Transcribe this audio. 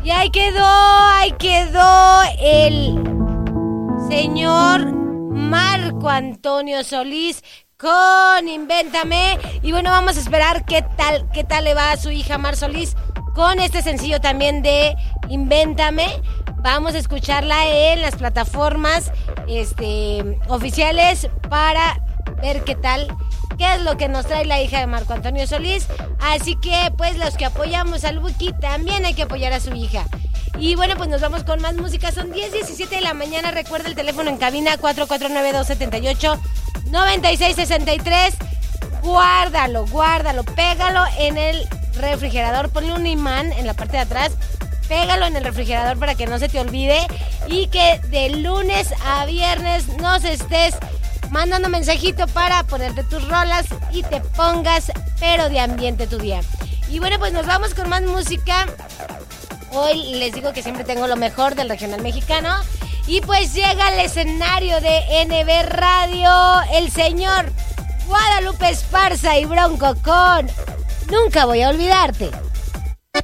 Y ahí quedó el señor Marco Antonio Solís con Invéntame. Y bueno, vamos a esperar qué tal le va a su hija Mar Solís con este sencillo también de Invéntame. Vamos a escucharla en las plataformas oficiales para ver qué es lo que nos trae la hija de Marco Antonio Solís. Así que pues los que apoyamos al Buki también hay que apoyar a su hija. Y bueno, pues nos vamos con más música. Son 10:17 de la mañana. Recuerda el teléfono en cabina 449-278-9663. Guárdalo, pégalo en el refrigerador. Ponle un imán en la parte de atrás. Pégalo en el refrigerador para que no se te olvide. Y que de lunes a viernes nos estés mandando mensajito para ponerte tus rolas y te pongas pero de ambiente tu día. Y bueno, pues nos vamos con más música. Hoy les digo que siempre tengo lo mejor del regional mexicano. Y pues llega al escenario de NB Radio el señor Guadalupe Esparza y Bronco con Nunca Voy a Olvidarte.